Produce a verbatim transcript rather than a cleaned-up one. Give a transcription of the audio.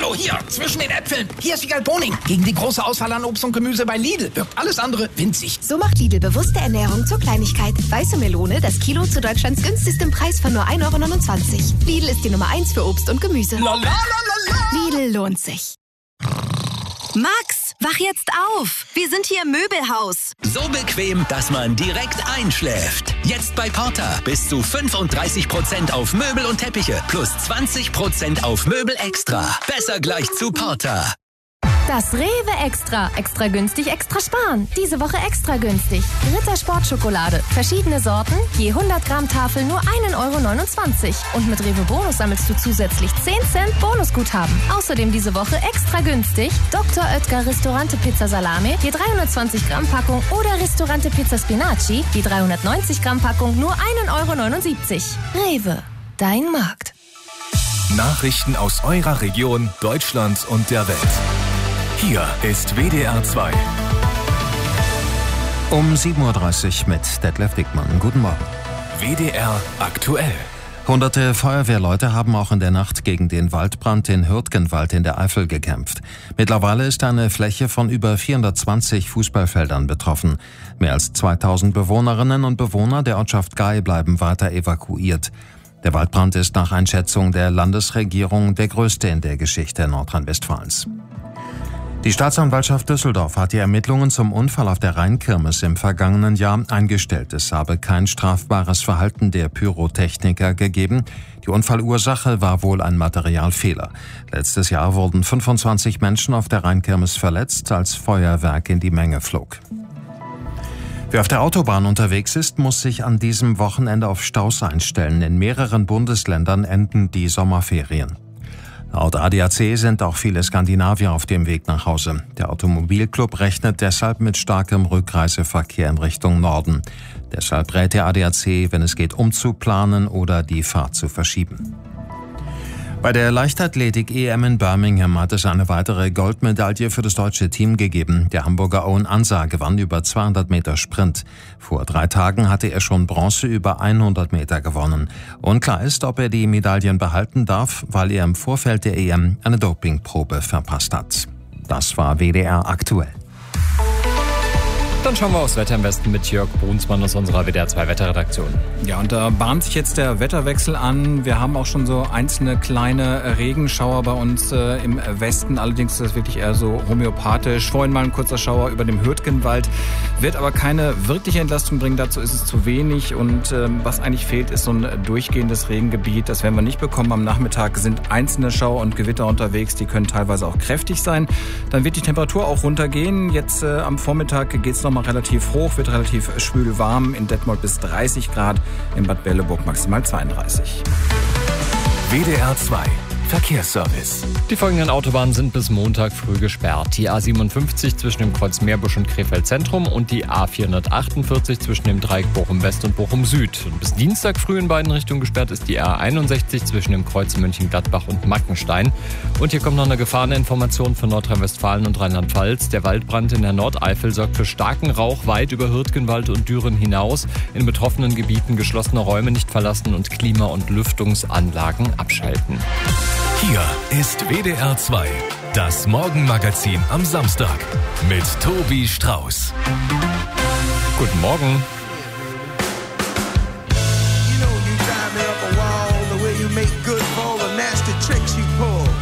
Hallo, hier, zwischen den Äpfeln. Hier ist Wiegald Boning. Gegen die große Auswahl an Obst und Gemüse bei Lidl wirkt alles andere winzig. So macht Lidl bewusste Ernährung zur Kleinigkeit. Weiße Melone, das Kilo zu Deutschlands günstigstem Preis von nur ein Euro neunundzwanzig. Lidl ist die Nummer eins für Obst und Gemüse. La, la, la, la, la. Lidl lohnt sich. Max, wach jetzt auf. Wir sind hier im Möbelhaus. So bequem, dass man direkt einschläft. Jetzt bei Porta. Bis zu fünfunddreißig Prozent auf Möbel und Teppiche. Plus zwanzig Prozent auf Möbel extra. Besser gleich zu Porta. Das Rewe Extra. Extra günstig, extra sparen. Diese Woche extra günstig. Ritter Sportschokolade. Verschiedene Sorten. Je hundert Gramm Tafel nur ein Euro neunundzwanzig. Und mit Rewe Bonus sammelst du zusätzlich zehn Cent Bonusguthaben. Außerdem diese Woche extra günstig. Doktor Oetker Ristorante Pizza Salame. Je dreihundertzwanzig Gramm Packung. Oder Ristorante Pizza Spinaci. Je dreihundertneunzig Gramm Packung nur ein Euro neunundsiebzig. Rewe. Dein Markt. Nachrichten aus eurer Region, Deutschland und der Welt. Hier ist W D R zwei. Um sieben Uhr dreißig mit Detlef Dickmann. Guten Morgen. W D R aktuell. Hunderte Feuerwehrleute haben auch in der Nacht gegen den Waldbrand in Hürtgenwald in der Eifel gekämpft. Mittlerweile ist eine Fläche von über vierhundertzwanzig Fußballfeldern betroffen. Mehr als zweitausend Bewohnerinnen und Bewohner der Ortschaft Gail bleiben weiter evakuiert. Der Waldbrand ist nach Einschätzung der Landesregierung der größte in der Geschichte Nordrhein-Westfalens. Die Staatsanwaltschaft Düsseldorf hat die Ermittlungen zum Unfall auf der Rheinkirmes im vergangenen Jahr eingestellt. Es habe kein strafbares Verhalten der Pyrotechniker gegeben. Die Unfallursache war wohl ein Materialfehler. Letztes Jahr wurden fünfundzwanzig Menschen auf der Rheinkirmes verletzt, als Feuerwerk in die Menge flog. Wer auf der Autobahn unterwegs ist, muss sich an diesem Wochenende auf Staus einstellen. In mehreren Bundesländern enden die Sommerferien. Laut A D A C sind auch viele Skandinavier auf dem Weg nach Hause. Der Automobilclub rechnet deshalb mit starkem Rückreiseverkehr in Richtung Norden. Deshalb rät der A D A C, wenn es geht, umzuplanen oder die Fahrt zu verschieben. Bei der Leichtathletik-E M in Birmingham hat es eine weitere Goldmedaille für das deutsche Team gegeben. Der Hamburger Owen Ansah gewann über zweihundert Meter Sprint. Vor drei Tagen hatte er schon Bronze über hundert Meter gewonnen. Unklar ist, ob er die Medaillen behalten darf, weil er im Vorfeld der E M eine Dopingprobe verpasst hat. Das war W D R aktuell. Dann schauen wir aufs Wetter am besten mit Jörg Brunsmann aus unserer W D R zwei Wetterredaktion. Ja, und da bahnt sich jetzt der Wetterwechsel an. Wir haben auch schon so einzelne kleine Regenschauer bei uns äh, im Westen. Allerdings ist das wirklich eher so homöopathisch. Vorhin mal ein kurzer Schauer über dem Hürtgenwald. Wird aber keine wirkliche Entlastung bringen. Dazu ist es zu wenig. Und äh, was eigentlich fehlt, ist so ein durchgehendes Regengebiet. Das werden wir nicht bekommen. Am Nachmittag sind einzelne Schauer und Gewitter unterwegs. Die können teilweise auch kräftig sein. Dann wird die Temperatur auch runtergehen. Jetzt äh, am Vormittag geht es noch mal relativ hoch, wird relativ schwül warm. In Detmold bis dreißig Grad, in Bad Berleburg maximal zweiunddreißig. W D R zwei Verkehrsservice. Die folgenden Autobahnen sind bis Montag früh gesperrt. Die A siebenundfünfzig zwischen dem Kreuz Meerbusch und Krefeld Zentrum und die A vierhundertachtundvierzig zwischen dem Dreieck Bochum West und Bochum Süd. Und bis Dienstag früh in beiden Richtungen gesperrt ist die A einundsechzig zwischen dem Kreuz Mönchengladbach und Mackenstein. Und hier kommt noch eine Gefahreninformation für Nordrhein-Westfalen und Rheinland-Pfalz. Der Waldbrand in der Nordeifel sorgt für starken Rauch weit über Hürtgenwald und Düren hinaus. In betroffenen Gebieten geschlossene Räume nicht verlassen und Klima- und Lüftungsanlagen abschalten. Hier ist W D R zwei, das Morgenmagazin am Samstag mit Tobi Strauß. Guten Morgen. You know you drive me up a wall, the way you make good for all the nasty tricks you pull.